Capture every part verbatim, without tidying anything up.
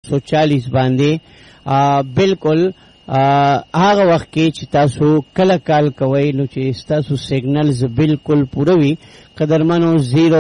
سو چالیس باندې بالکل هغه وخت کې چې تاسو کله کال کوئ نو چې تاسو سیګنلز بالکل پوره وي قدرمنو زیرو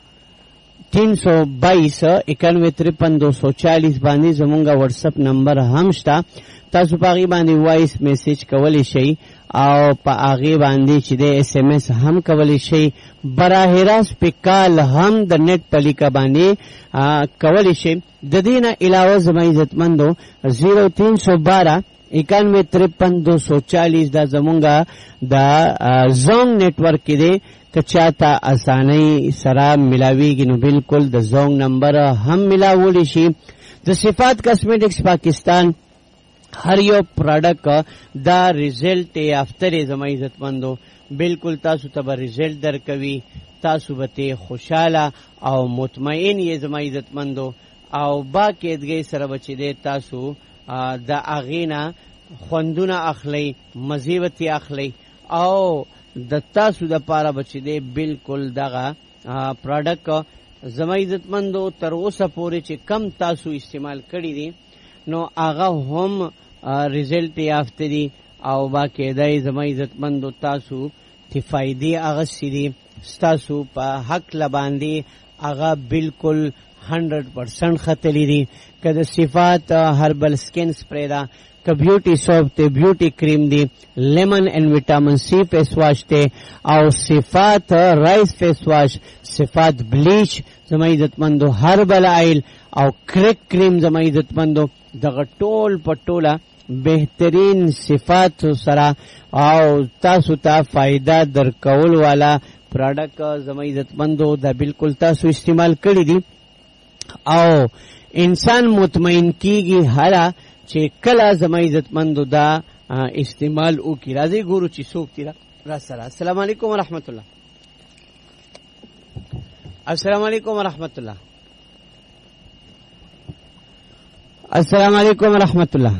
تین سو بائیس اکانوے ترپن دو سو چالیس باندې زمونږه واتساپ نمبر هم شته تاسو په هغې باندې وایس میسیج کولی شئ او په هغې باندې چې د ایس ایم ایس هم کولی شئ براه راست په کال هم د نیټ په لیکه باندې کولی شئ د دې نه علاوه زما عزتمندو زیرو تین سو بارہ اکانوے ترپن دو سو چالیس دا زمونږه د زونګ نیټورک کې دی که چاته اسانۍ سره ملاویږي نو بالکل د زونګ نمبر هم ملاولی شي د صفات کاسمیټکس پاکستان هر یو پروډکټ دا ریزلټ افتر زما عزتمندو بالکل تاسو ته به ریزلټ درکوي تاسو به ته خوشاله او مطمئن یې زما عزتمندو او با کېدګۍ سره به چې دی تاسو د هغې نه خوندونه اخلی مزیوتې اخلی او د تاسو دپاره به چې دی بالکل دغه پروډکټ زما عزتمندو تر اوسه پورې چې کم تاسو استعمال کړي دي نو هغه هم ریزلټ یافته دي او با کېدی زما عزتمندو تاسو تی فایدې اغستې دي ستاسو په حق لباندې هغه بالکل ہنڈریڈ پرسنٹ ختلی دی که د صفات هربل سکن سپری دا که بیوٹی سوپ تے بیوٹی کریم دی لیمن اینڈ وٹامن سی فیس واش تے او صفات رائس فیس واش صفات بلیچ زما عزتمندو هربل آئل او کرک کریم زما عزتمندو دغه ټول پټوله بهترین صفات سره او تاسو ته فائدہ درکول والا پروډکټ زما عزتمندو دا بالکل تاسو استعمال کړی دی او انسان مطمئن کیږي هله چې کله زما عزتمندو دا استعمال وکړي. راځئ ګورو چې څوک دي را سره. السلام علیکم ورحمت الله. السلام علیکم ورحمت الله. السلام علیکم ورحمت الله.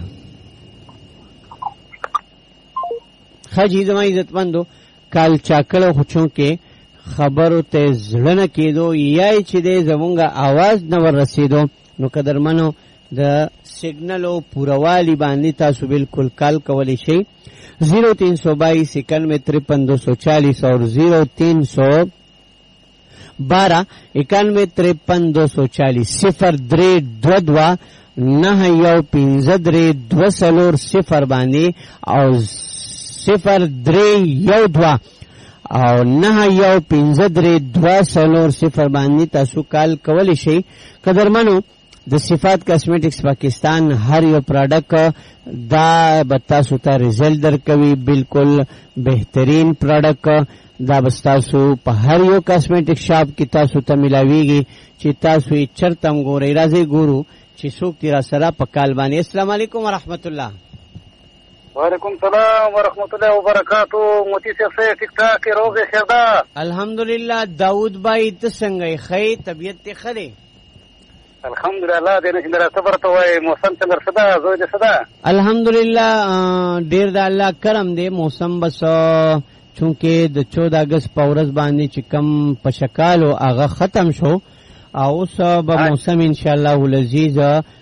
خجی زما عزتمندو کال چاکلو خو چونکې خبرو ته زړه نه کېدو یا چې دی زمونږه آواز نه ور رسېدو نو قدرمنو د سیګنلو پوروالي باندې تاسو بالکل کال کولی شئ زیرو تین سو بائیس اکانوے ترپن دو سو چالیس اور زیرو تین سو بارہ اکانوے ترپن دو سو چالیس صفر درې دوه دوه نهه یو پنځه درې دوه څلور صفر باندې او صفر درې یو دوه او نه یو پنځه درې دوه څلور صفر باندې تاسو کال کولی شئ. قدرمنو د صفات کاسمیټکس پاکستان هر یو پروډکټ دا به تاسو ته ریزلټ درکوي بالکل بهترین پروډکټ دا به تاسو په هر یو کاسمیټک شاپ کې تاسو ته ملاویږي چې تاسو یې چرته هم ګورئ. راځئ ګورو چې څوک دي را سره په کال باندې. السلام علیکم ورحمت الله. وعلیکم السلام ورحمت الله وبرکاتہ. موتی صاحب ٹھیک ٹھاک روغ خیر دا؟ الحمدللہ. داؤد بھائی ته څنګه خی طبیعت ته خره؟ الحمدللہ دې نه چې صبر ته وای موسم څنګه صدا زوی دې صدا؟ الحمدللہ ډیر د الله کرم دی. موسم بس چونکه د چودہ اگست په ورځ باندې چې کم پشکالو هغه ختم شو او اوس به موسم ان شاء الله العزیز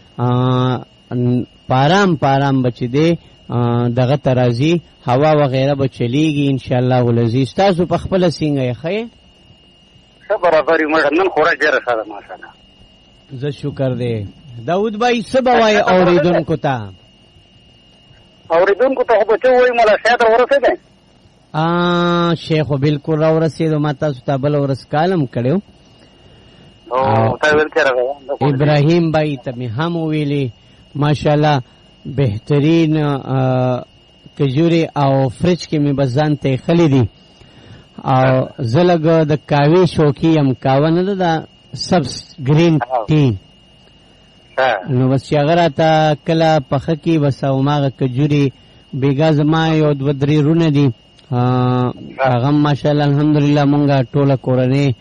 پارام پارام بچ دی دغه ترازی هوا وغیرہ به چلیږي ان شاء الله العزیز. تاسو په خپل څنګه یې صبر برابر مړ نن خورا ډیر سره ماشاءالله. ز شکر دی. داؤد بھائی سبا وای اوریدونکو ته اوریدونکو ته بچو وای مولا شاید ورسېده ا شیخ بالکل را ورسېدو. ما تاسو ته بل ورس کالم کړو او تا ویل کړه ابراهیم بھائی ته می هم ویلي ماشاءالله بهترین کجوري او فرج کې می بزان ته خلی دي او زلګ د کاوی شوکی هم کاوه نه ده سب گرین ټی نو بس چاغرا تا کلا پخه کې بس او ماغه کجوري بیګا زما یو دو درې رونه دي هغه ماشاءالله الحمدلله مونږه ټوله کورنۍ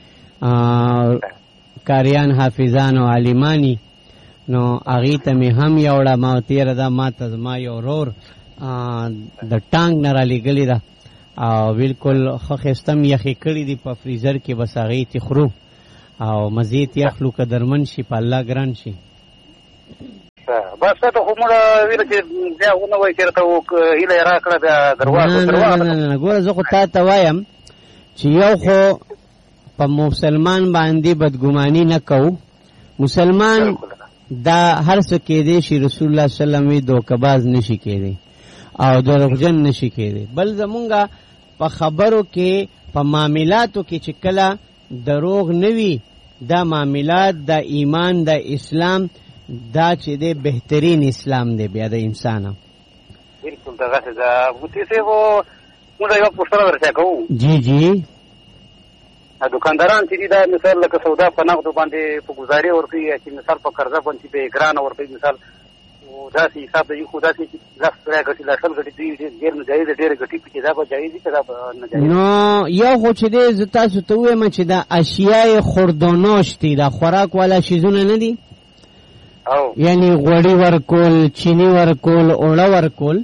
کاریان حافظان او عالمانی نو هغې ته مې هم یوړه ما تېره ده ما ته زما یو ورور د ټانک نه رالیږلې ده او بالکل ښه ښایسته م یخې کړي دي په فریزر کې بس هغې تې خورو او مزې تې اخلو که درمن شي په الله ګران شي. بس ته خو موږ ویل چې بیا ونه وایي چې راته هیله یې راکړه بیا درواغ درواغ نه نه نه ګوره زه خو تا ته وایم چې یو خو په مسلمان باندې بدګماني نه کوو. مسلمان دا هر څه کېدی شي، رسول الله صلی الله علیه وسلم وی دوکباز نشي کېدی او دروغجن نشي کېدی. بل زمونږه په خبرو کې په معاملاتو کې چې کله دروغ نوي، دا معاملات د ایمان د اسلام دا چې دی بهترین اسلام دی بیا د انسان. بالکل دغه دا مفتي صاحب موږ یو پوښتنه درته کوو. جی جی دکانداران چې دي دا مثال لکه سودا په نغدو باندې په ګزاري ورکوي چې مثال په قرضه باندې به ګرانه ورکوي، مثال داسې حساب دی خو داسې چې لس سره ګټي لسل ګټي دوی ډېر ناجایز ډېر ګټي پکې دا به جایز دي که دا به ناجایز؟ نو یو خو چې دی زه تاسو ته ووایم چې دا اشیای خوردونوش دي، دا خوراک والا شیزونه نه دي، یعنی غوړي ورکول، چینی ورکول، اوړه ورکول.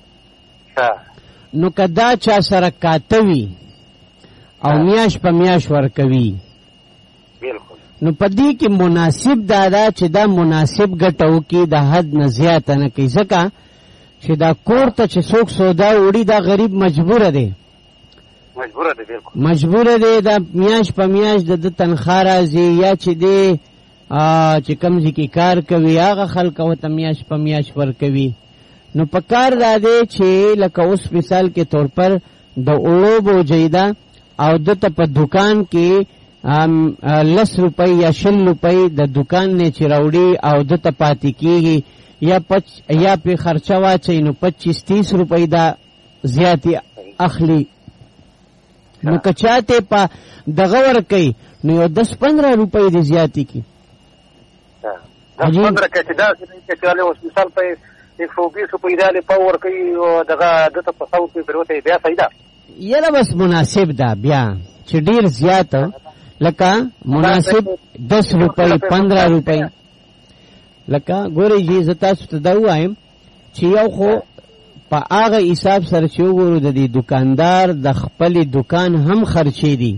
نو که دا چا سره کاته وي او میاش په میاش ورکوي، نو په دې کې مناسب دا ده چې دا مناسب ګټه وکړي، د حد نه زیاته نه کوي، ځکه چې دا کور ته چې څوک سودا وړي دا غریب مجبوره دی مجبوره دی بالکل مجبوره دی، دا میاش په میاش د تنخوا راځي، یا چې دی چې کوم ځای کې کار کوي هغه خلک ورته میاش په میاش ورکوي. نو په کار دا دی چې لکه اوس مثال کې طور پر د اوړو بوجۍ ده او دته په دکان کې لس روپۍ یا شل روپۍ د دکان نه چې راوړي او دته پاتې کېږي یا پچ یا پې خرچه واچوي نو پچیس تیس روپۍ دا زیاتې اخلي. نو که چاته په دغه ورکوي نو یو دس پندره روپۍ دې زیاتې کړي. دس پندره که چې داسې دی چې اوس مثال په ایک سو بیس روپۍ دالې پاو ورکوي او دغه دته په سو روپۍ پرې وتی بیا صحیح ده؟ یره بس مناسب ده بیا چې ډیر زیات لکه مناسب دس روپۍ پندرہ روپۍ. لکه ګورئ جی زه تاسو ته دا ووایم چې یو خو په هغه حساب سره چې وګورو د دې دکاندار د خپل دکان هم خرچې دي،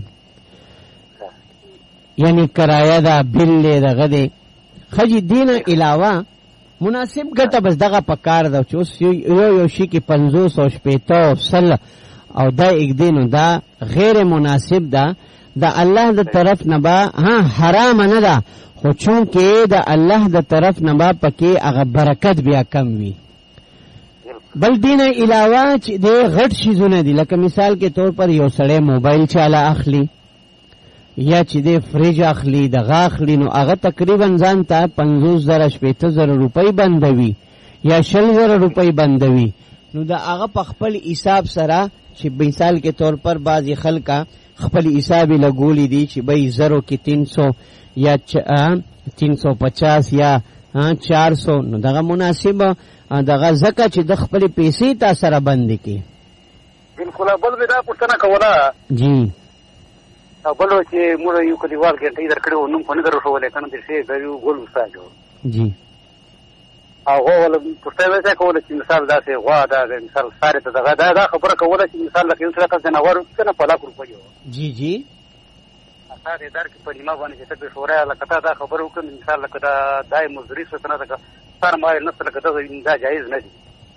یعنی کرایه ده، بل دی، دغه دی خجی دینه علاوه مناسب ګټه بس دغه په کار ده چې اوس یو یو شي کې پنځوس او شپېته او سل او دا اګدینو دا غیر مناسب ده، د الله د طرف نه با ها حرام نه ده، خو چونکې د الله د طرف نه با پکې هغه برکت بیا کم وي. بل دینه علاوه چې د غټ شیزونه دي، لکه مثال کې طور پر یو سړی موبایل چاله اخلي یا چې د فریج اخلي دغه اخلي، نو هغه تقریبا ځان ته پنځوس زره شپېته زره روپۍ بندوي یا شل زره روپۍ بندوي. نو د هغه په خپل حساب سره چې مثال کې طور پر بعضې خلکه خپل حساب یې لګولی دي چې بھئی زرو کې تین سو یا تین سو پچاس یا چار سو، نو دغه مناسب دغه ځکه چې د خپل پیسې تا سره بندې کړي. بالکل. بل مې دا پوښتنه کوله جی بل چې موږ یو کلیوال ګنټې در کړی و نوم خو نه در ښولی که نه در شی ګرو ګل استاد جی هغه ولا پوښتنه یې کوله چې مثال داسې غوا ده مثال سارې ته دغه دا دا خبره کوله چې مثال لکه یو سړی ته ځناور وکړي که نه په لاک روپۍ جی جی تا دې در کې په نیمه باندې چې ته پرې شوری لکه تا دا خبره وکړه مثال لکه دا دا یې مزدوري شوه که نه لکه سر مایل نشته لکه دغه دا جایز نه دي.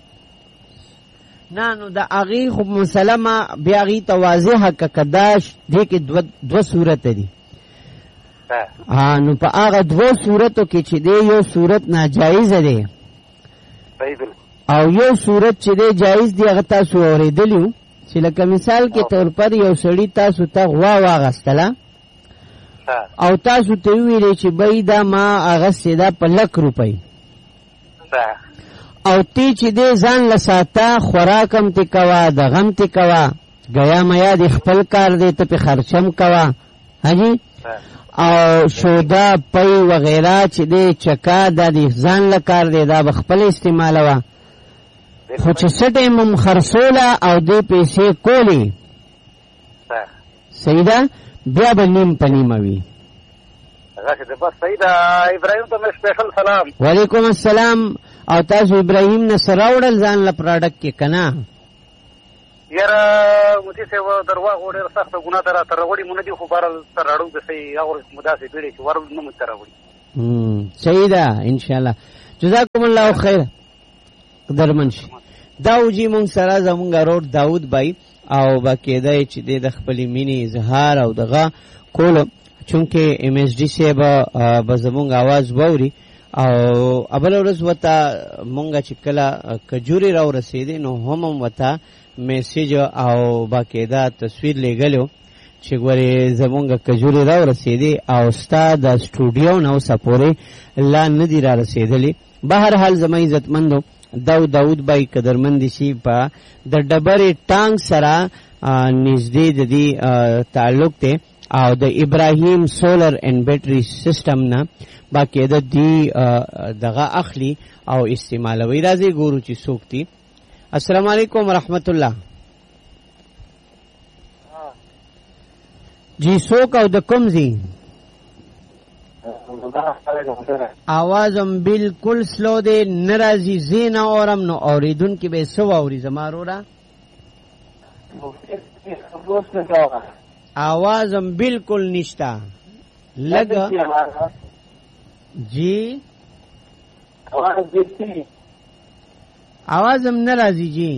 نه نو د هغې خو مسله ما بیا هغې ته واضحه که که دا دې کې دوه صورته دي. نو په هغه دوه صورتو کې چې دی یو صورت ناجایزه دی او یو صورت چې دی جایز دی، هغه تاسو اورېدلي چې لکه مثال کې طور پر یو سړي تاسو ته غوا واغستله او تاسو ته وویلې چې بی دا ما اغستې ده په لک روپۍ او تی چې دی ځان له ساته خوراک هم تې کوه دغه هم تې کوه ګیا میا د خپل کار دی ته پې خرچم کوه حاجي او شودا پی وغیره چې دی چکا دا د ځان له کار دی دا به خپل استعمالوه، خو چې څه ټایم هم خرڅوله او دې پیسې کولې صحیح ده بیا به نیم په نیمه وي. بس صحیح ده. ابراهیم ته مې سپیشل سلام. وعلیکم السلام. او تاسو ابراهیم نه څه راوړل ځان له پراډکټ کې که نه؟ یاره مفتي صاحب درواغ و ډېره سخته ګناه ده راته راوړي مو نه دي، خو بهرحال سر راړو که صحیح هغه ورځ مو داسې بیړې چې ور نه مو ته راوړي. صحیح ده انشاءالله. جزاکم الله خیر درمن شي. داوجی مونږ سره زمونږ ورور داود بای او باقاعده چې د خپلې مینې اظهار او دغه کول چونکه ایم ایس ډي صاحب به زمونږ आवाज واوري او ابل ورځ وته مونږ چې کله کجوري راو رسیدې نو هم وته میسج او باقاعده تصویر لګلو چې ګورې زمونږ کجوري راو رسیدې او ستا د سټوډیو نو سپورې لا نه دی را رسیدلې. بهر حال زما عزتمندو داود داود بای قدرمند شي په د ډبرې ټانګ سره نږدې د دې تعلق ته او د ابراهیم سولر اینڈ بیټری سیستم نه باقاعده دی دغه اخلي او استعمالوي. راځي ګورو چې څوک دي. السلام علیکم ورحمت الله. جی څوک او د کوم ځای؟ आवाजम बिल्कुल स्लो दे नाराजी जीना औरम नो औरीदुन की बे सो औरी जमारोरा आवाजम बिल्कुल निश्ता लग जी आवाजम नाराजी जी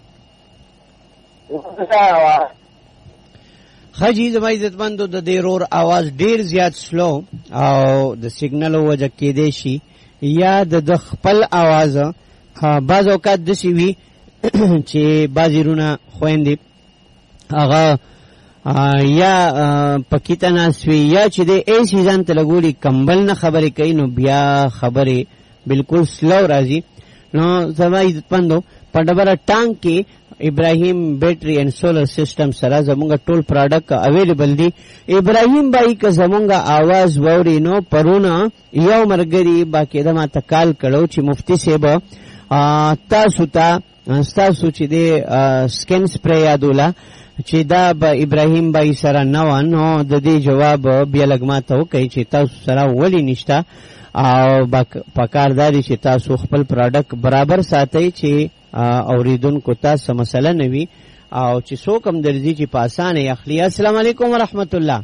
خجی زما عزتمندو د دې رور आवाज ډیر زیات سلو او د سیګنل وجه کې دی شي یا د خپل आवाज ها بعض اوقات د سی وی چې بازیرونه خويندې هغه یا پکیتا ناسوي یا چې د ای سیزن ته لګولي کمبل نه خبرې کوي نو بیا خبرې بالکل سلو راځي. نو زما عزتمندو په ډبره ټانګ کې ابراهیم بیٹری اینڈ سولر سسٹم سره زمونږ ټول پروډکټ اویلیبل دي. ابراهیم بای که زمونږ आवाज ووري نو پرونه یو مرګري باقاعده ما تکال کړو چې مفتی صاحب تاسو ته تاسو چې د سکن سپری یادوله چې دا به ابراهیم بای سره نه نو د دې جواب بیا لګما ته وکړي چې تاسو سره ولی نشته او پکارداري چې تاسو خپل پروډکټ برابر ساتئ چې اوریدونکو تاسو مسله نوي او چې څوک هم درځي چې په اسانه اخلي. السلام علیکم ورحمت الله.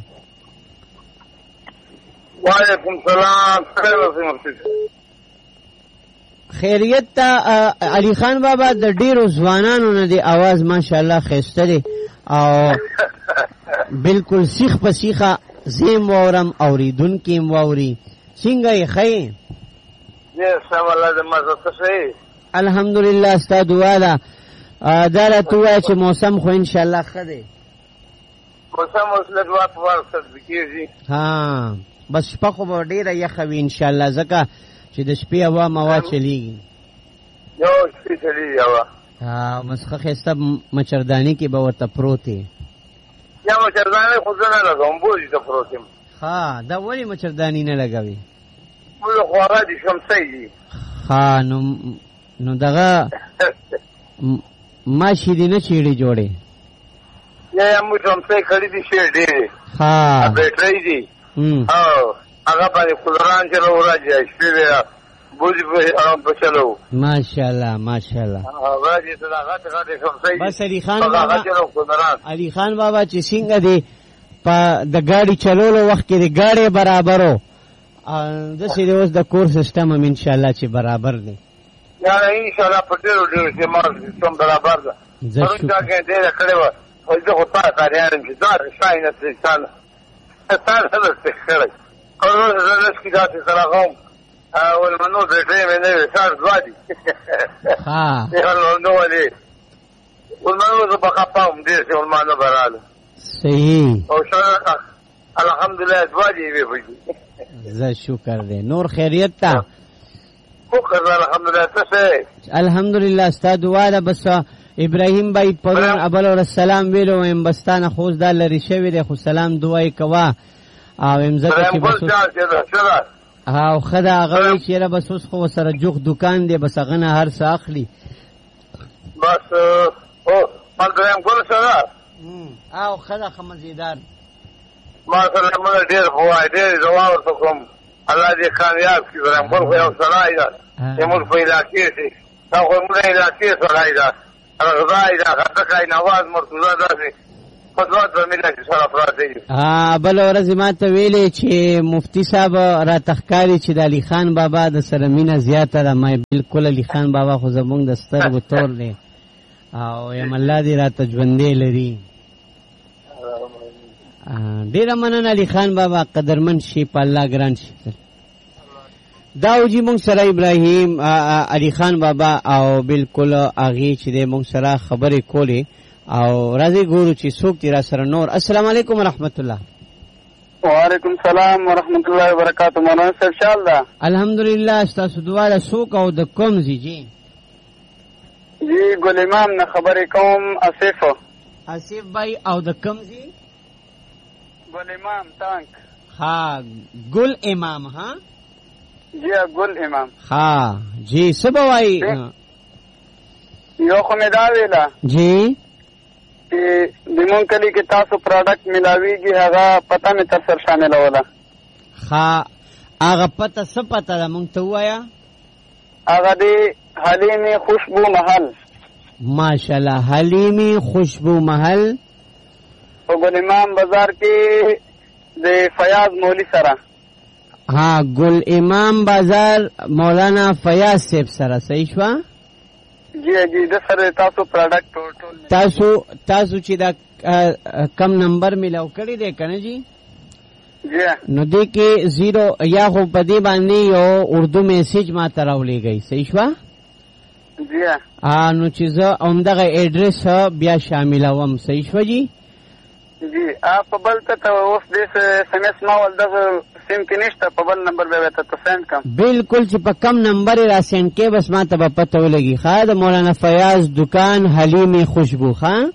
وعلیکم السلام. خیریت ته علي خان بابا د ډیرو ځوانانو نه دی आवाज ماشاءالله خسته دی او بالکل سیخ په سیخه زیم وورم اوریدونکو موري څنګه یې خې؟ نه سم الله دې مزه څه الحمدلله استاد والا دا راته چې موسم خو ان شاء الله خده موسم اوس له وخت ورسره کیږي ها بس شپه خو ډیره یخه وي ان شاء الله ځکه چې د شپې هوا موا چلیږي یو شپې چلیږي هوا ها مسخه خسته مچردانی کې به ورته پروتي یا مچردانی خو نه لګوم بوزي ته پروتیم. ها دا ولی مچردانی نه لګوي؟ موږ خو هغه دي شمسي دي. ها نو نو دغه ماشي دي نه چیړي جوړي یا موږ هم څه کړی دي شي ډېر ها بیٹری دي او هغه باندې کولران چې راځي شپې بوج به چلو ماشاءالله ماشاءالله هغه دې صداقت غاټه شمسي بس علي خان بابا علي خان بابا چې څنګه دي په د ګاډي چلولو وخت کې د ګاډي برابرو د سې اوس د کور سیستم هم ان شاء الله چې برابر دی یا ان شاء الله په ډېرو ډېرو چې ما سیستم برابر ده پرون دا کې ډېر کړو او زه خو تا کاریان چې دا شاینه څه څه څه څه کړی او زه چې دا څه سره کوم او منو دې مې نه سر ځوادي ها نو نو ولې ولمنو زه په خپم دې چې ولمنو براله صحیح او شکر الحمدلله ځوادي وي بجي زه شکر دې نور خیریت تا شکر الحمدلله څه الحمدلله استاد واده بس ابراهیم بای پرون ابل اور السلام ویلو ام بستانه خوز د لری شوی د خو سلام دعای کوا او ام زکه چې بس او خدا غوي چې را بس اوس خو سره جوخ دکان دی بس غنه هر څه اخلي بس او مالدارم ګور سره او خدا خمزیدار ما سره موږ ډیر هوای ډیر جواب وکم الله دې کامیاب کړي ورم ګور خو یو سړی دا موږ په علاقې کې دا خو موږ علاقې سره دا غذای دا خدای نواز مرتضی داسې خدمات به ملي ټول افراد دي. ها بل ورځ ما ته ویلې چې مفتی صاحب را تخکاری چې د علي خان بابا د سره مینه زیاته ده. ما بالکل علي خان بابا خو زمونږ د سترګو تور دی او یم الله دې راته ژوندی لري. ډېره مننه علي خان بابا، قدرمن شي، په الله ګران شي. دا جی مونږ سره ابراهیم علي خان بابا او بالکل هغې چې دی مونږ سره خبرې کولې او راځي ګورو چې څوک دی را سره نور. السلام علیکم ورحمت الله. وعلیکم السلام ورحمت الله وبرکاتہ. مولانا صاحب شال ده؟ الحمدلله. ستاسو دواړه څوک او د کوم ځای جی؟ جی ګل امام نه خبرې کوم. آصف آصف بھائی او د کوم ځای؟ ګل امام تانک. ها ګل امام. ها جی ګل امام. ها جی سبا وای یو خو مې دا ویله جی چې د مونږ کلي کې تاسو پروډکټ ملاویږي، هغه پته مې تر سره شاملوله. ها هغه پته څه پته ده مونږ ته ووایه؟ هغه د حلیمي خوشبو محل. ماشاءالله حلیمي خوشبو محل په ګل امام بازار کې د فیاض مولوی سره. ها ګل امام بازار مولانا فیاض صاحب سره. صحیح شوه؟ جی جی د سره تاسو پروډکټ ټول تاسو تاسو چې دا کم نمبر ملاو کړی دی کنه جی؟ جی نو دې کې زیرو یا خو په دې باندې یو اردو میسج ما ته راولېږئ. صحیح شوه؟ جی نو چې زه همدغه ایډرس بیا شاملوم. صحیح شوه جی؟ جی په بل ته اوس دې اس ام اس ما ول دغه سیم کې نشته، په بل نمبر به ته ته سند کم. بالکل چې په کم نمبر را سند کې بس ما ته به پته ولګي. ښه د مولانا فیاض دکان حلیمي خوشبو. ښه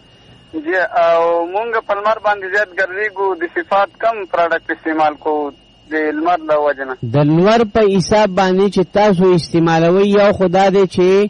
جی او مونږ په لمر باندې زیات ګرځېږو، د صفات کم پروډکټ استعمال کوو د لمر له وجې نه. د لمر په حساب باندې چې تاسو استعمالوئ یو خدا دی چې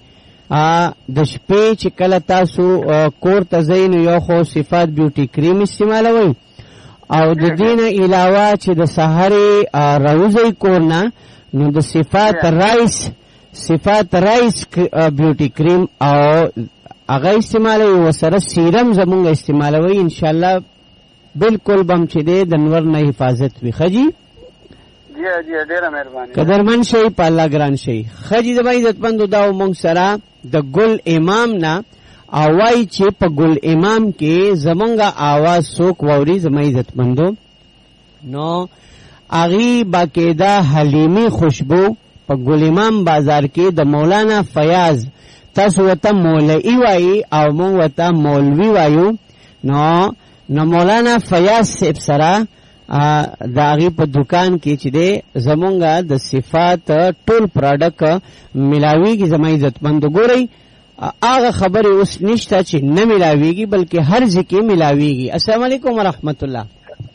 د شپې چې کله تاسو کور ته ځئ نو یو خو صفات بیوټي کریم استعمالوئ او د دې نه علاوه چې د سحرې راوځئ کور نه نو د صفات رایس صفات رایس بیوټي کریم او هغه استعمالوئ ورسره سیرم زمونږ استعمالوئ. انشاءالله بالکل بم چې دی د نور نه حفاظت وي. ښه جي؟ جی جی ډېره مهرباني. قدرمن شئ، په الله ګران شئ. ښه جي د بھائی عزتمندو دا مونږ سره د ګل امام نه او وای چې په ګل امام کې زمونږه آواز څوک واوري زما عزتمندو نو هغې باقاعده حلیمي خوشبو په ګل امام بازار کې د مولانا فیاض، تاسو ورته مولوي وایي او مونږ ورته مولوي وایو، نو نو مولانا فیاض صاحب سره د هغې په دکان کې چې دی زمونږه د صفات ټول پروډکټ ملاویږي. زما عزتمندو ګورئ هغه خبرې اوس نشته چې نه ملاویږي بلکې هر ځای کې ملاویږي. السلام علیکم ورحمت الله.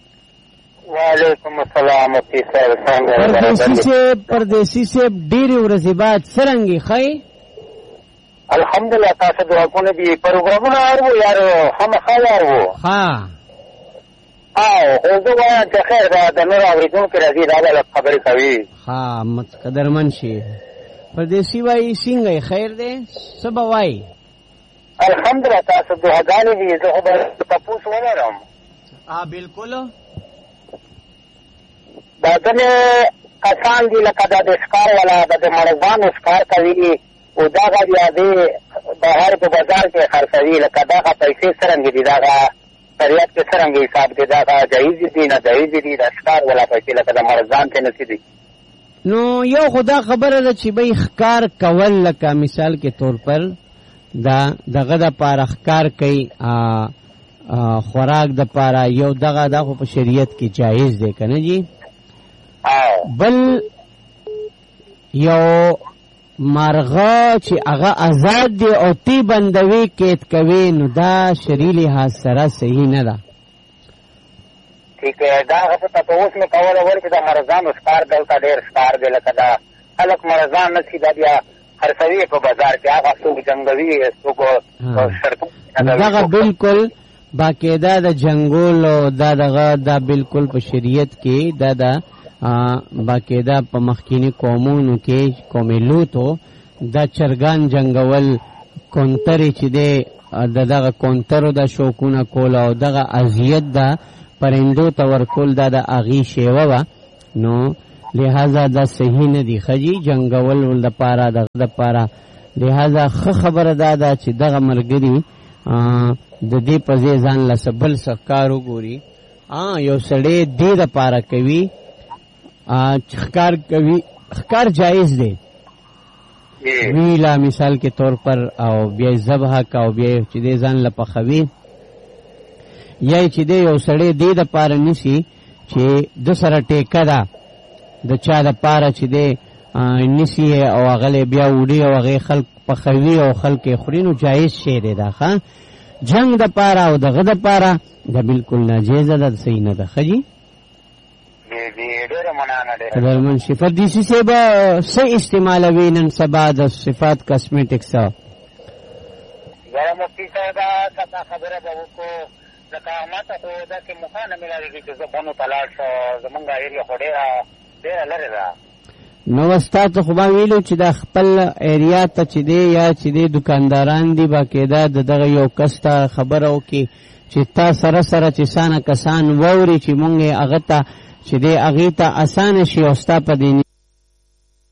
وعلیکم السلام مفتی صاحب. پردیسی صاحب پردیسی صاحب ډېرې ورځې بعد څرنګې ښه؟ الحمدلله تاسو دعاګونه دي. پروګرامونه هر وو یار خامخا یار وو. ها او زه وایم چې خیر ده د نور اورېدونکو راځي دا به خبرې کوي. ها قدرمن شي. پردیسی وایي څنګه خیر دی؟ څه به وایي؟ الحمدلله تاسو دعاګانې دي. زه خو به تپوس ولرم. ها بالکل دا ځینې کسان دي لکه دا د ښکار والا د مړزانو ښکار کوي او دغه بیا دې بهر په بازار کې خرڅوي. لکه دغه پیسې څرنګې دي، دغه شریعت کې څرنګه حساب دی؟ دغه جایز دي نه جایز دي؟ د ښکار والا پیسې لکه د مړزان کې نسی دي. نو یو خدا خبره ده چې بھئی ښکار کول لکه مثال کې طور پر دا دغه د پاره ښکار کوي خوراک د پاره یو دغه دا خو په شریعت کې جایز دی که نه جی؟ بل یو مرغه چې هغه آزاد دی او تی بندوي قید کوي نو دا شرعي لحاظ سره صحیح نه ده. ٹھیک ہے دا څه تاسو مې کوله ور چې دا مرزان ښکار دلته ډېر ښکار دی لکه دا خلک مرزان نشي دا بیا خرڅوي په بازار کې هغه څوک جنګوي څوک شرط دغه بالکل باقاعده د جنګول او دا دغه دا بالکل په شریعت کې دا دا باقاعده په مخکینی قومونو کې قوم لوطو دا چرګان جنګول کونترې چې دی د دغه کونترو د شوکونه کول او دغه اذیت د پرندو ته ورکول دا د هغې شیوه وه، نو لہذا دا صحیح نه دي ښه جنګول دپاره دغه دپاره. لہذا ښه خبره دا ده چې دغه ملګري د دې په ځای ځان له څه بل څه ښکار وګوري. یو سړی دې دپاره کوي چې ښکار کوي، ښکار جایز دی ویلا مثال کے طور پر، او بیا ذبح کا او بیا چې دې ځان له پخوي، یا چې دې یو سړی دې دپاره نیسي چې د سره ټیکه ده د چا دپاره چې دې نیسي او هغه بیا وړي او هغې خلک پخوي او خلک یې خوري، نو جایز شی دی دا ښه. جنګ دپاره او دغه دپاره دا بالکل ناجیزه ده، صحیح نه ده ښه جي. قدرمن شفت دیسی سے با سی استعمالوی نن سبا د صفات کاسمیٹکس ذرا مفتی صاحبہ کتا خبره به وکړو لکه ماته خو داسې موقع نه میلاړېږي چې زه بنو ته لاړ شم، زمونږ ایریا خو ډېره ډېره لرې ده. نو ستا ته خو ما ویلو چې دا خپل ایریا ته چې دی یا چې دی دکانداران دي باقاعده د دغه یو کس ته خبره وکړي چې تا سره سره چې سانه کسان واوري چې مونږ یې هغه ته چې دی هغې ته اسانه شي او ستا په دې